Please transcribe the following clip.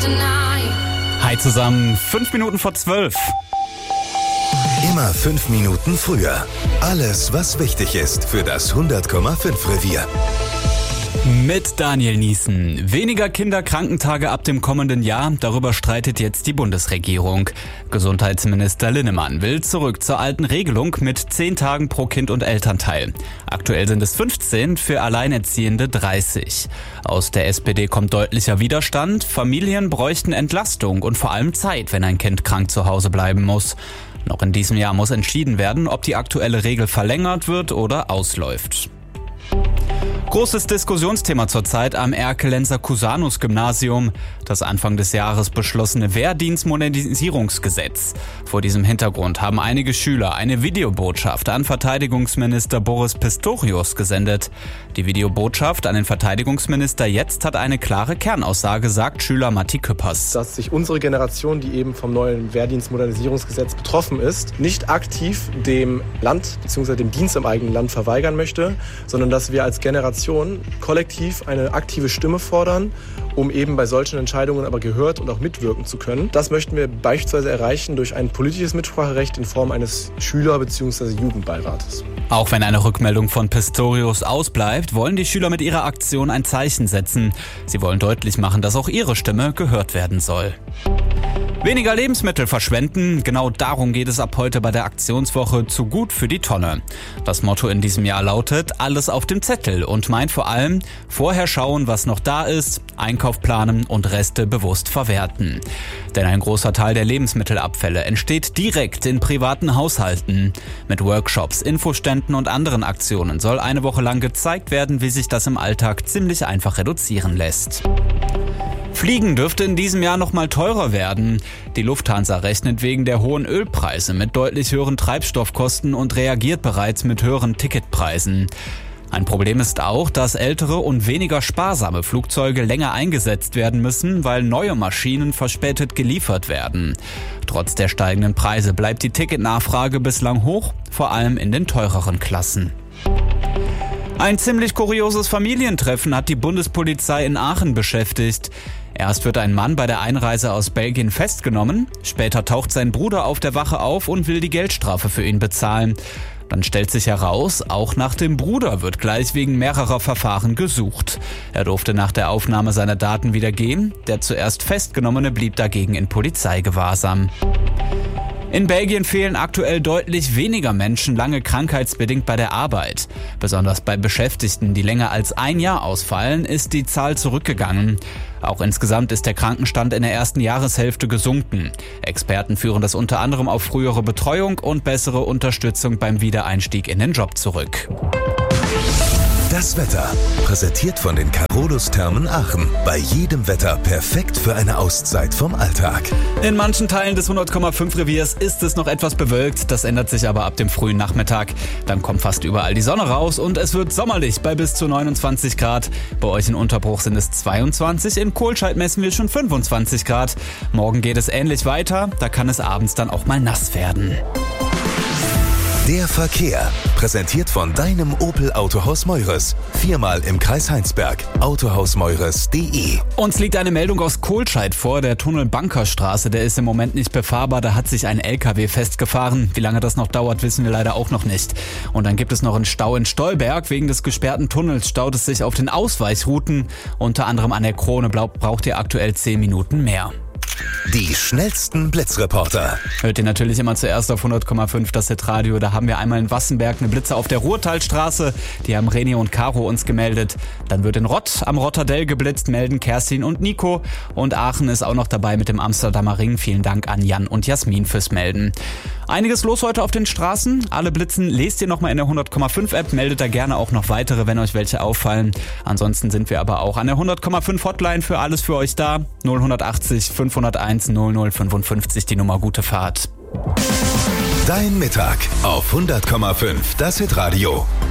Hi zusammen, 5 Minuten vor 12. Immer 5 Minuten früher. Alles, was wichtig ist für das 100,5 Revier. Mit Daniel Niesen. Weniger Kinderkrankentage ab dem kommenden Jahr, darüber streitet jetzt die Bundesregierung. Gesundheitsminister Linnemann will zurück zur alten Regelung mit 10 Tagen pro Kind und Elternteil. Aktuell sind es 15, für Alleinerziehende 30. Aus der SPD kommt deutlicher Widerstand. Familien bräuchten Entlastung und vor allem Zeit, wenn ein Kind krank zu Hause bleiben muss. Noch in diesem Jahr muss entschieden werden, ob die aktuelle Regel verlängert wird oder ausläuft. Großes Diskussionsthema zurzeit am Erkelenzer Cusanus-Gymnasium, das Anfang des Jahres beschlossene Wehrdienstmodernisierungsgesetz. Vor diesem Hintergrund haben einige Schüler eine Videobotschaft an Verteidigungsminister Boris Pistorius gesendet. Die Videobotschaft an den Verteidigungsminister jetzt hat eine klare Kernaussage, sagt Schüler Matti Küppers. Dass sich unsere Generation, die eben vom neuen Wehrdienstmodernisierungsgesetz betroffen ist, nicht aktiv dem Land bzw. dem Dienst im eigenen Land verweigern möchte, sondern dass wir als Generation kollektiv eine aktive Stimme fordern, um eben bei solchen Entscheidungen aber gehört und auch mitwirken zu können. Das möchten wir beispielsweise erreichen durch ein politisches Mitspracherecht in Form eines Schüler- bzw. Jugendbeirates. Auch wenn eine Rückmeldung von Pistorius ausbleibt, wollen die Schüler mit ihrer Aktion ein Zeichen setzen. Sie wollen deutlich machen, dass auch ihre Stimme gehört werden soll. Weniger Lebensmittel verschwenden, genau darum geht es ab heute bei der Aktionswoche Zu gut für die Tonne. Das Motto in diesem Jahr lautet, alles auf dem Zettel und meint vor allem, vorher schauen, was noch da ist, Einkauf planen und Reste bewusst verwerten. Denn ein großer Teil der Lebensmittelabfälle entsteht direkt in privaten Haushalten. Mit Workshops, Infoständen und anderen Aktionen soll eine Woche lang gezeigt werden, wie sich das im Alltag ziemlich einfach reduzieren lässt. Fliegen dürfte in diesem Jahr noch mal teurer werden. Die Lufthansa rechnet wegen der hohen Ölpreise mit deutlich höheren Treibstoffkosten und reagiert bereits mit höheren Ticketpreisen. Ein Problem ist auch, dass ältere und weniger sparsame Flugzeuge länger eingesetzt werden müssen, weil neue Maschinen verspätet geliefert werden. Trotz der steigenden Preise bleibt die Ticketnachfrage bislang hoch, vor allem in den teureren Klassen. Ein ziemlich kurioses Familientreffen hat die Bundespolizei in Aachen beschäftigt. Erst wird ein Mann bei der Einreise aus Belgien festgenommen, später taucht sein Bruder auf der Wache auf und will die Geldstrafe für ihn bezahlen. Dann stellt sich heraus, auch nach dem Bruder wird gleich wegen mehrerer Verfahren gesucht. Er durfte nach der Aufnahme seiner Daten wieder gehen, der zuerst Festgenommene blieb dagegen in Polizeigewahrsam. In Belgien fehlen aktuell deutlich weniger Menschen lange krankheitsbedingt bei der Arbeit. Besonders bei Beschäftigten, die länger als ein Jahr ausfallen, ist die Zahl zurückgegangen. Auch insgesamt ist der Krankenstand in der ersten Jahreshälfte gesunken. Experten führen das unter anderem auf frühere Betreuung und bessere Unterstützung beim Wiedereinstieg in den Job zurück. Das Wetter, präsentiert von den Carolus-Thermen Aachen. Bei jedem Wetter perfekt für eine Auszeit vom Alltag. In manchen Teilen des 100,5 Reviers ist es noch etwas bewölkt. Das ändert sich aber ab dem frühen Nachmittag. Dann kommt fast überall die Sonne raus und es wird sommerlich bei bis zu 29 Grad. Bei euch in Unterbruch sind es 22. In Kohlscheid messen wir schon 25 Grad. Morgen geht es ähnlich weiter. Da kann es abends dann auch mal nass werden. Der Verkehr, präsentiert von deinem Opel Autohaus Meures. 4-mal im Kreis Heinsberg. Autohausmeures.de. Uns liegt eine Meldung aus Kohlscheid vor. Der Tunnel Bankerstraße, der ist im Moment nicht befahrbar. Da hat sich ein LKW festgefahren. Wie lange das noch dauert, wissen wir leider auch noch nicht. Und dann gibt es noch einen Stau in Stolberg. Wegen des gesperrten Tunnels staut es sich auf den Ausweichrouten. Unter anderem an der Krone braucht ihr aktuell 10 Minuten mehr. Die schnellsten Blitzreporter. Hört ihr natürlich immer zuerst auf 100,5 das Hitradio. Da haben wir einmal in Wassenberg eine Blitze auf der Ruhrtalstraße. Die haben René und Caro uns gemeldet. Dann wird in Rott am Rotterdell geblitzt, melden Kerstin und Nico. Und Aachen ist auch noch dabei mit dem Amsterdamer Ring. Vielen Dank an Jan und Jasmin fürs Melden. Einiges los heute auf den Straßen. Alle Blitzen lest ihr nochmal in der 100,5 App. Meldet da gerne auch noch weitere, wenn euch welche auffallen. Ansonsten sind wir aber auch an der 100,5 Hotline für alles für euch da. 0180 501 0055 die Nummer. Gute Fahrt. Dein Mittag auf 100,5 das Hitradio.